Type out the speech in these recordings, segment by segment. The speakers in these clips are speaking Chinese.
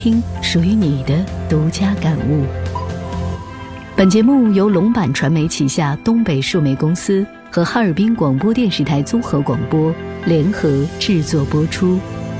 听属于你的独家感悟。本节目由龙版传媒旗下东北数媒公司和哈尔滨广播电视台综合广播联合制作播出。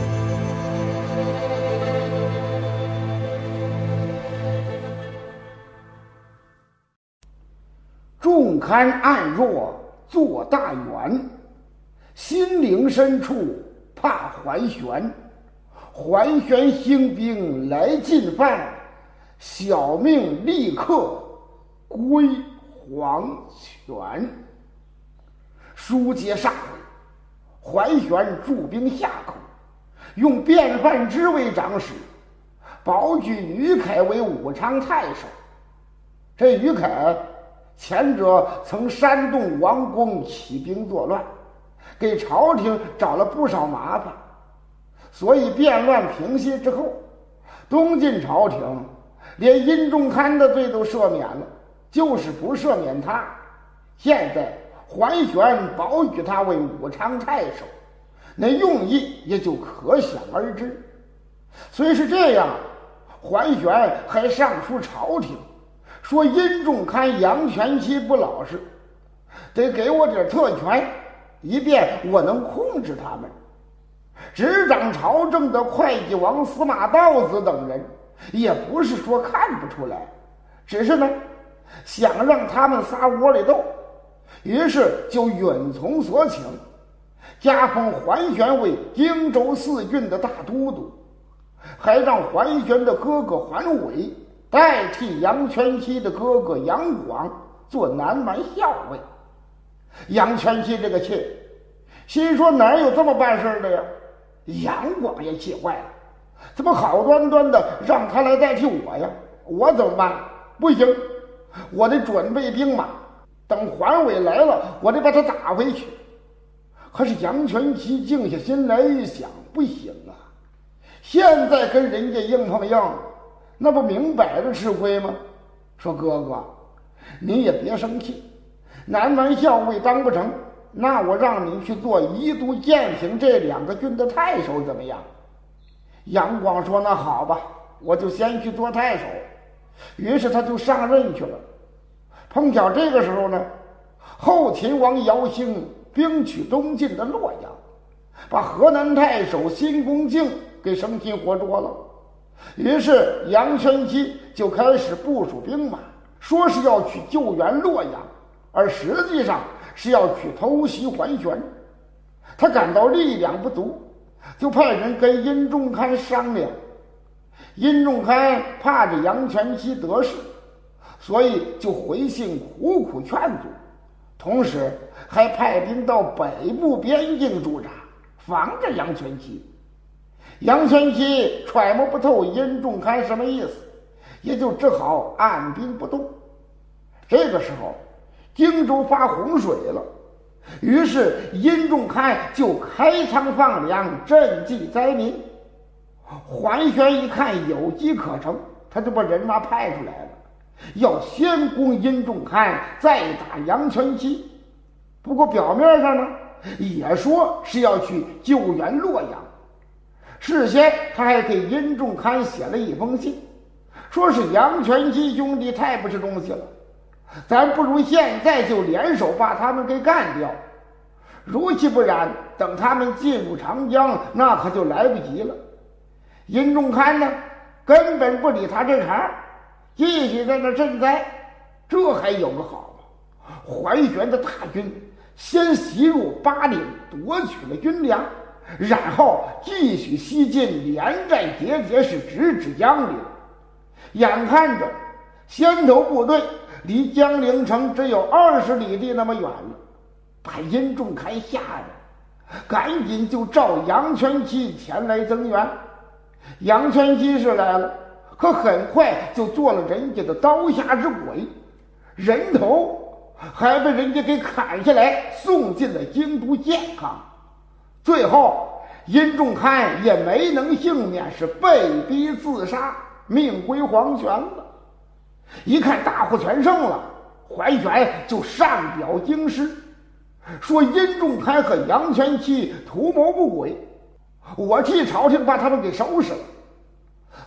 重堪暗弱作大圆，心灵深处怕桓玄。桓玄兴兵来进犯，小命立刻归黄泉。书接上回，桓玄驻兵夏口，用卞范之为长史，保举于凯为武昌太守。这于凯前者曾煽动王公起兵作乱，给朝廷找了不少麻烦，所以变乱平息之后，东晋朝廷连殷仲堪的罪都赦免了，就是不赦免他。现在桓玄保举他为武昌太守，那用意也就可想而知。虽是这样，桓玄还上书朝廷，说殷仲堪、杨全期不老实，得给我点特权，以便我能控制他们。执掌朝政的会稽王司马道子等人也不是说看不出来，只是呢想让他们仨窝里斗，于是就允从所请，加封桓玄为荆州4郡的大都督，还让桓玄的哥哥桓伟代替杨全期的哥哥杨广做南蛮校尉。杨全期这个气，心说哪有这么办事的呀？杨广也气坏了，怎么好端端的让他来代替我呀？我怎么办？不行，我得准备兵马，等桓伟来了，我得把他打回去。可是杨全期静下心来一想，不行啊，现在跟人家硬碰硬，那不明摆着吃亏吗？说哥哥，你也别生气，南蛮校尉当不成，那我让你去做宜都、建平这2个郡的太守怎么样？杨广说那好吧，我就先去做太守。于是他就上任去了。碰巧这个时候呢，后秦王姚兴兵取东晋的洛阳，把河南太守辛公敬给生擒活捉了。于是杨全期就开始部署兵马，说是要去救援洛阳，而实际上是要去偷袭桓玄。他感到力量不足，就派人跟殷仲堪商量。殷仲堪怕着杨全期得势，所以就回信苦苦劝阻，同时还派兵到北部边境驻扎，防着杨全期。杨全期揣摩不透殷仲堪什么意思，也就只好按兵不动。这个时候荆州发洪水了，于是殷仲堪就开仓放粮赈济灾民。桓玄一看有机可乘，他就把人马派出来了，要先攻殷仲堪，再打杨全期。不过表面上呢也说是要去救援洛阳。事先他还给殷仲堪写了一封信，说是杨全期兄弟太不是东西了，咱不如现在就联手把他们给干掉，如其不然，等他们进入长江，那可就来不及了。殷仲堪呢根本不理他这茬，继续在那赈灾。这还有个好吗？桓玄的大军先袭入巴陵，夺取了军粮，然后继续西进，连战节节，是直指江陵。眼看着先头部队离江陵城只有20里地那么远了，把殷仲堪吓得赶紧就召杨全期前来增援。杨全期是来了，可很快就做了人家的刀下之鬼，人头还被人家给砍下来，送进了京都健康。最后殷仲堪也没能幸免，是被逼自杀，命归黄泉了。一看大获全胜了，桓玄就上表京师，说殷仲堪和杨全期图谋不轨，我替朝廷把他们给收拾了。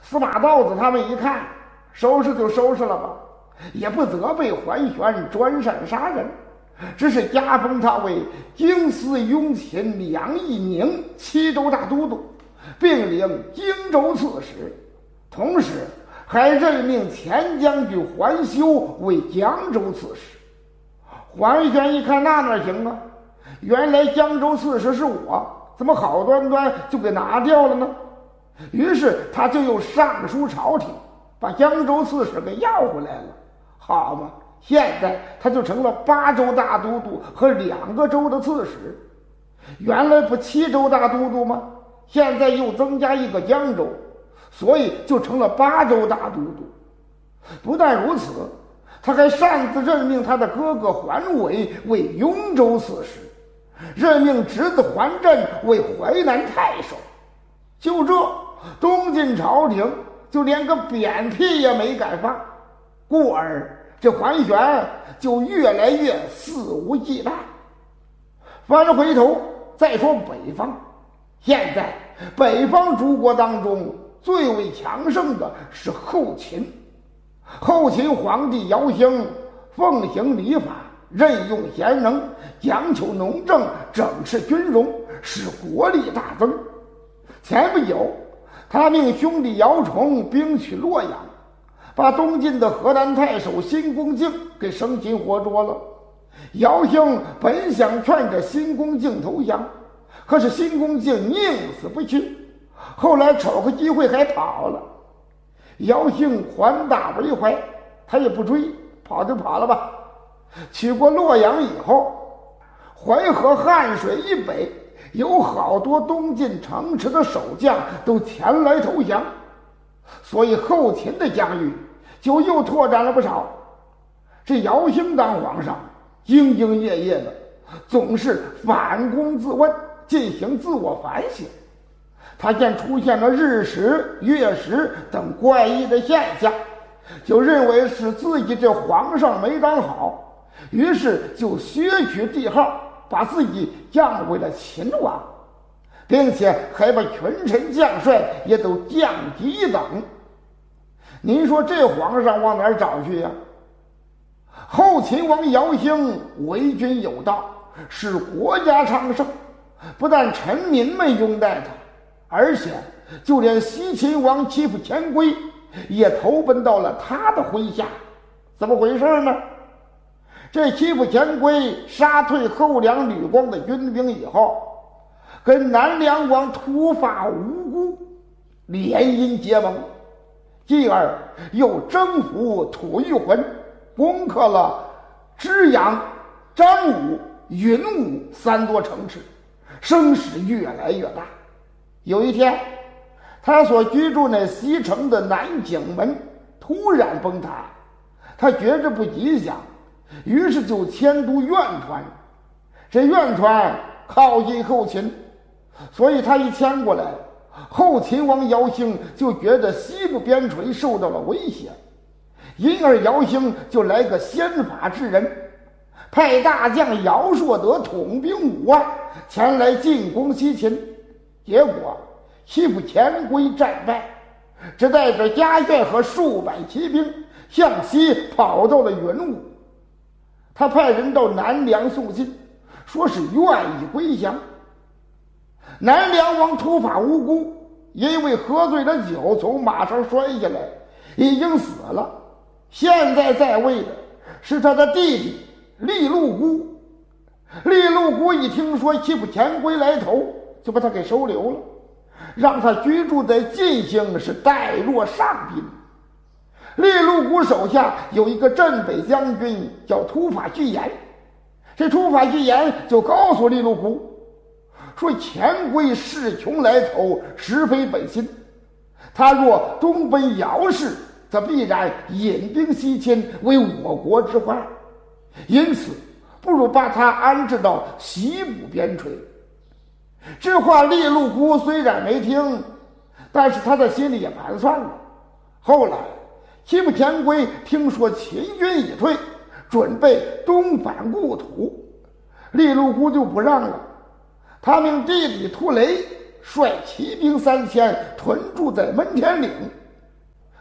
司马道子他们一看，收拾就收拾了吧，也不责备桓玄专擅杀人，只是加封他为京师雍秦2邑宁7州大都督，并领荆州刺史，同时还任命前将军桓修为江州刺史。桓玄一看，那哪行啊，原来江州刺史是我，怎么好端端就给拿掉了呢？于是他就又上书朝廷，把江州刺史给要回来了。好嘛，现在他就成了8州大都督和2个州的刺史。原来不7州大都督吗？现在又增加一个江州，所以就成了8州大都督。不但如此，他还擅自任命他的哥哥桓伟为雍州刺史，任命侄子桓震为淮南太守。就这，东晋朝廷就连个扁屁也没敢放，故而这桓玄就越来越肆无忌惮。翻回头再说北方，现在北方诸国当中最为强盛的是后秦。后秦皇帝姚兴奉行礼法，任用贤能，讲求农政，整治军容，使国力大增。前不久，他命兄弟姚崇兵取洛阳，把东晋的河南太守辛恭敬给生擒活捉了。姚兴本想劝着辛恭敬投降，可是辛恭敬宁死不屈，后来瞅个机会还跑了。姚兴还大为怀，他也不追，跑就跑了吧。取过洛阳以后，淮河汉水以北有好多东晋城池的守将都前来投降，所以后秦的疆域就又拓展了不少。这姚兴当皇上兢兢业业的，总是反躬自问，进行自我反省。他见出现了日食、月食等怪异的现象，就认为是自己这皇上没当好，于是就削取帝号，把自己降为了秦王，并且还把群臣将帅也都降级一等。您说这皇上往哪儿找去呀？后秦王姚兴为君有道，使国家昌盛，不但臣民们拥戴他，而且就连西秦王欺负前规也投奔到了他的麾下。怎么回事呢？这欺负前规杀退后梁吕光的军兵以后，跟南梁王突发无辜联姻结盟，继而又征服吐谷浑，攻克了支阳、张武、云武3座城池，声势越来越大。有一天，他所居住那西城的南景门突然崩塌，他觉着不吉祥，于是就迁都苑川。这苑川靠近后秦，所以他一迁过来，后秦王姚兴就觉得西部边陲受到了威胁，因而姚兴就来个先发制人，派大将姚硕德统兵5万前来进攻西秦。结果欺负前规战败，只带着家眷和数百骑兵向西跑到了云武。他派人到南梁送信，说是愿意归降。南梁王突发无辜，因为喝醉了酒从马上摔下来，已经死了。现在在位的是他的弟弟利禄孤。利禄孤一听说欺负前规来投，就把他给收留了，让他居住在晋兴，是代若上宾。利禄孤手下有一个镇北将军叫突发巨言，这突发巨言就告诉利禄孤说，前规势穷来投，实非本心，他若东奔姚氏，则必然引兵西侵，为我国之患，因此不如把他安置到西部边陲。这话利禄孤虽然没听，但是他在心里也盘算了。后来欺负前规听说秦军已退，准备东返故土，利禄孤就不让了。他命弟弟突雷率骑兵3000屯驻在闷天岭，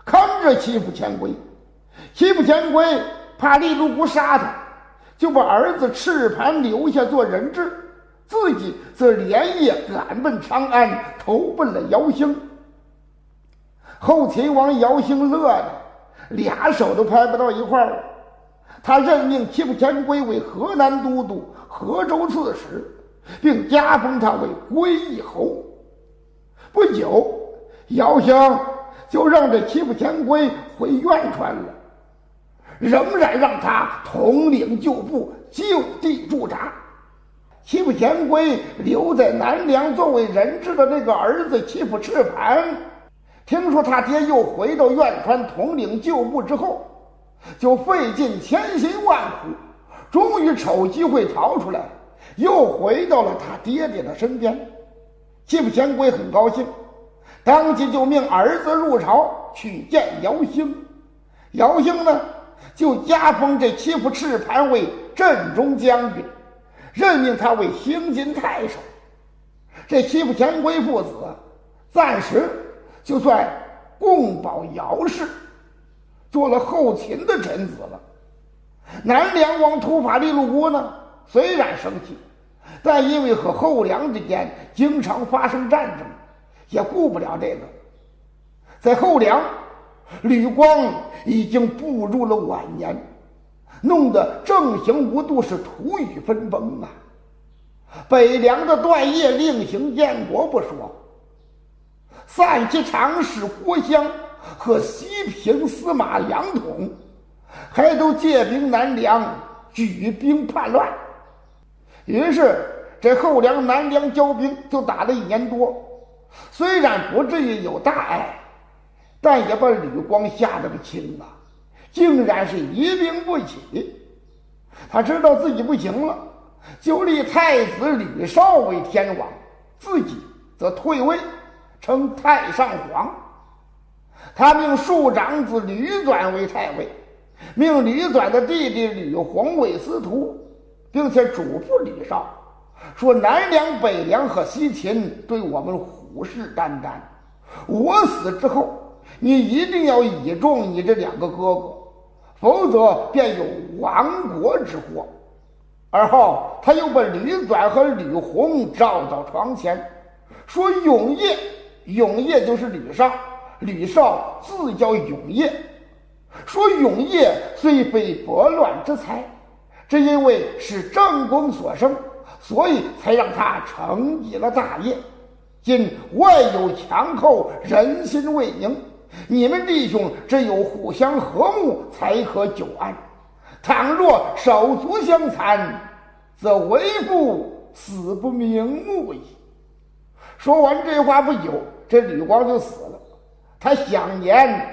看着欺负钱龟，欺负钱龟怕利禄姑杀他，就把儿子赤盘留下做人质，自己则连夜赶奔长安，投奔了姚兴。后秦王姚兴乐的俩手都拍不到一块儿了，他任命欺负钱龟为河南都督、河州刺史，并加封他为归义侯。不久，姚兴就让这欺负钱龟回苑川了，仍然让他统领旧部，就地驻扎。欺负钱龟留在南梁作为人质的那个儿子欺负赤盘，听说他爹又回到苑川统领旧部之后，就费尽千辛万苦，终于瞅机会逃出来，又回到了他爹爹的身边。欺负钱龟很高兴，当即就命儿子入朝去见姚兴。姚兴呢，就加封这欺负赤盘为镇中将军，任命他为兴津太守。这欺负钱龟父子暂时就算共保姚氏，做了后秦的臣子了。南梁王突法利禄姑呢，虽然生气，但因为和后梁之间经常发生战争，也顾不了这个。在后梁，吕光已经步入了晚年，弄得政行无度，是土宇分崩啊。北凉的段业另行建国不说，散骑常侍郭襄和西平司马杨统还都借兵南梁，举兵叛乱。于是这后梁南梁交兵就打了1年多，虽然不至于有大碍，但也把吕光吓得个轻啊，竟然是一病不起。他知道自己不行了，就立太子吕绍为天王，自己则退位称太上皇。他命庶长子吕纂为太尉，命吕纂的弟弟吕弘为司徒，并且嘱咐吕绍说，南梁、北梁和西秦对我们虎视眈眈，我死之后，你一定要倚重你这2个哥哥，否则便有亡国之祸。而后他又把吕纂和吕弘召到床前，说永业，永业就是吕绍，吕绍自叫永业，说永业虽非拨乱之才，只因为是正宫所生，所以才让他承继了大业。今外有强寇，人心未宁，你们弟兄只有互相和睦，才可久安。倘若手足相残，则为父死不瞑目矣。说完这话不久，这吕光就死了，他享年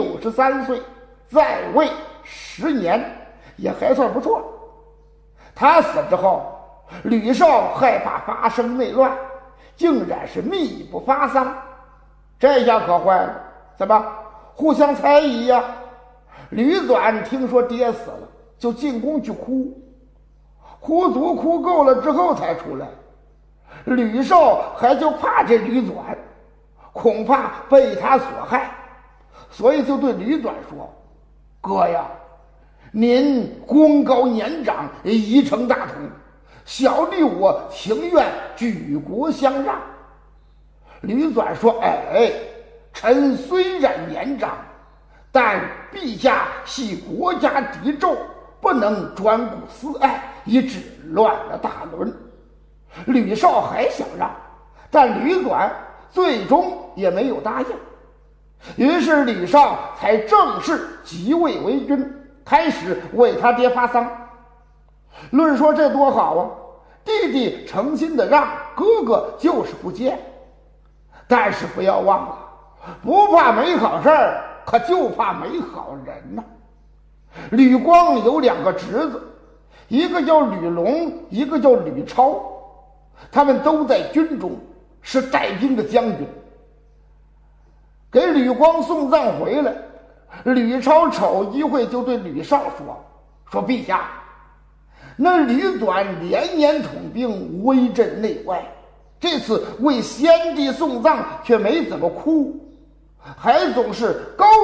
63岁，在位10年，也还算不错。他死之后，吕绍害怕发生内乱，竟然是秘不发丧。这下可坏了，怎么互相猜疑呀？吕纂听说爹死了，就进宫去哭，哭足哭够了之后才出来。吕绍还就怕这吕纂，恐怕被他所害，所以就对吕纂说，哥呀，您功高年长，仪成大统，小弟我情愿举国相让。吕纂说，臣虽然年长，但陛下系国家敌胄，不能专顾私爱，以致乱了大伦。吕绍还想让，但吕纂最终也没有答应。于是吕绍才正式即位为君，开始为他爹发丧。论说这多好啊，弟弟诚心的让，哥哥就是不见。但是不要忘了，不怕没好事儿，可就怕没好人呐。吕光有2个侄子，一个叫吕龙，一个叫吕超，他们都在军中，是带兵的将军。给吕光送葬回来，吕超瞅机会就对吕绍说陛下，那吕纂连年统兵，威震内外，这次为先帝送葬却没怎么哭，还总是高